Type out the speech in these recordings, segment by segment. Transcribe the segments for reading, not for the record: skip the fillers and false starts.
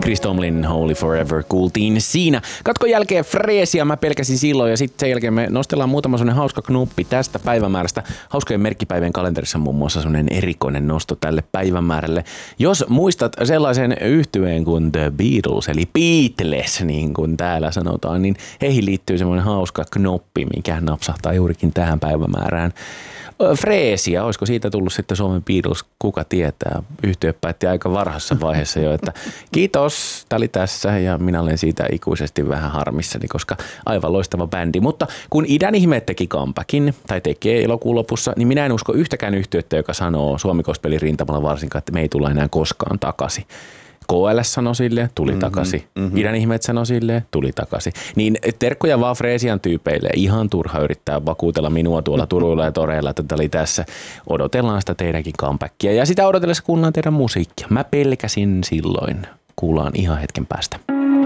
Chris Tomlin Holy Forever kuultiin siinä. Katkon jälkeen Freesia mä pelkäsin silloin ja sitten sen jälkeen me nostellaan muutama sellainen hauska knuppi tästä päivämäärästä. Hauskojen merkkipäivien kalenterissa muun muassa sellainen erikoinen nosto tälle päivämäärälle. Jos muistat sellaisen yhtyeen kuin The Beatles eli Beatles niin kuin täällä sanotaan, niin heihin liittyy semmoinen hauska knoppi, mikä napsahtaa juurikin tähän päivämäärään. Freesia, olisiko siitä tullut sitten Suomen Beatles, kuka tietää. Yhtye päätti aika varhaisessa vaiheessa jo, että kiitos, tää oli tässä ja minä olen siitä ikuisesti vähän harmissani, koska aivan loistava bändi. Mutta kun Idän ihmeet teki comebackin tai tekee elokuun lopussa, niin minä en usko yhtäkään yhtyettä, joka sanoo Suomi Gospelin rintamalla varsinkaan, että me ei tulla enää koskaan takaisin. KLS sanoi silleen, tuli takaisin. Idän ihmeet sanoi silleen, tuli takaisin. Niin terkkoja vaan Freesian tyypeille. Ihan turha yrittää vakuutella minua tuolla Turuilla ja toreilla, että tämä oli tässä. Odotellaan sitä teidänkin comebackia ja sitä odotellessa kuunnellaan teidän musiikkia. Mä pelkäsin silloin. Kuullaan ihan hetken päästä.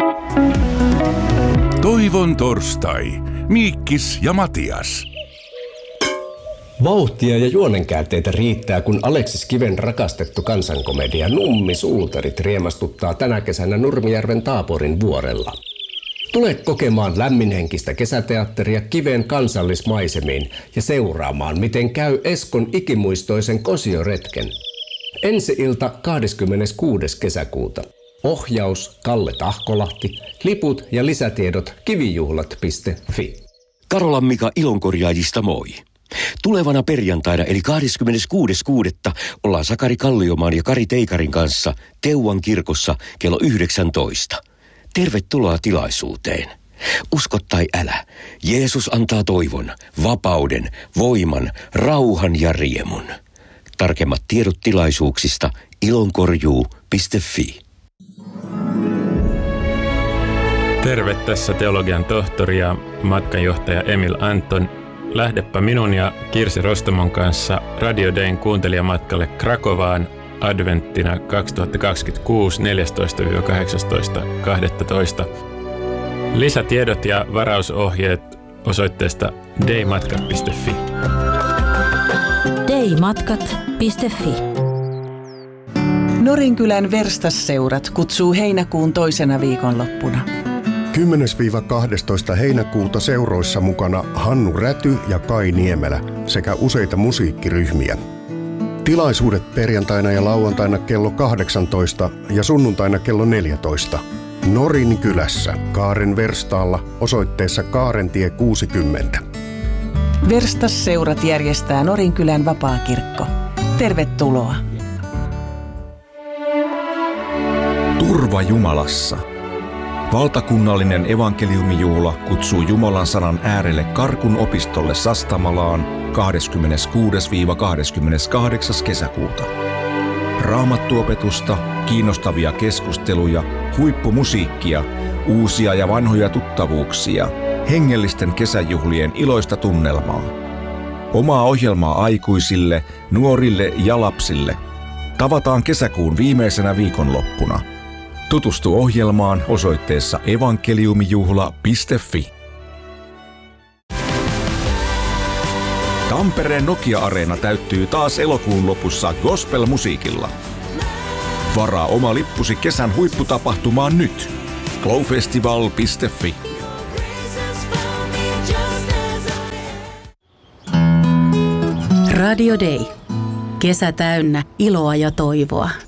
Toivon torstai. Miikkis ja Matias. Vauhtia ja juonenkäänteitä riittää, kun Aleksis Kiven rakastettu kansankomedia Nummi-suutarit riemastuttaa tänä kesänä Nurmijärven Taaporin vuorella. Tule kokemaan lämminhenkistä kesäteatteria Kiven kansallismaisemiin ja seuraamaan, miten käy Eskon ikimuistoisen kosioretken. Ensi ilta 26. kesäkuuta. Ohjaus Kalle Tahkolahti, liput ja lisätiedot kivijuhlat.fi. Karolan Mika Ilonkorjaajista moi. Tulevana perjantaina eli 26.6. ollaan Sakari Kalliomaan ja Kari Teikarin kanssa Teuvan kirkossa kello 19. Tervetuloa tilaisuuteen. Usko tai älä, Jeesus antaa toivon, vapauden, voiman, rauhan ja riemun. Tarkemmat tiedot tilaisuuksista ilonkorjuu.fi. Terve, tässä teologian tohtori ja matkanjohtaja Emil Anton. Lähdepä minun ja Kirsi Rostomon kanssa Radio Dayn kuuntelijamatkalle Krakovaan adventtina 2026 14-18.12. Lisätiedot ja varausohjeet osoitteesta daymatkat.fi. daymatkat.fi. Norinkylän Verstasseurat kutsuu heinäkuun toisena viikonloppuna. 10-12 heinäkuuta seuroissa mukana Hannu Räty ja Kai Niemelä sekä useita musiikkiryhmiä. Tilaisuudet perjantaina ja lauantaina kello 18 ja sunnuntaina kello 14. Norinkylässä Kaaren Verstaalla osoitteessa Kaarentie 60. Verstasseurat järjestää Norinkylän vapaakirkko. Tervetuloa. Turva Jumalassa. Valtakunnallinen evankeliumijuhla kutsuu Jumalan sanan äärelle Karkun opistolle Sastamalaan 26-28. kesäkuuta. Raamattuopetusta, kiinnostavia keskusteluja, huippumusiikkia, uusia ja vanhoja tuttavuuksia, hengellisten kesäjuhlien iloista tunnelmaa. Omaa ohjelmaa aikuisille, nuorille ja lapsille. Tavataan kesäkuun viimeisenä viikonloppuna. Tutustu ohjelmaan osoitteessa evankeliumijuhla.fi. Tampereen Nokia-areena täyttyy taas elokuun lopussa gospel-musiikilla. Varaa oma lippusi kesän huipputapahtumaan nyt. glowfestival.fi. Radio Day. Kesä täynnä iloa ja toivoa.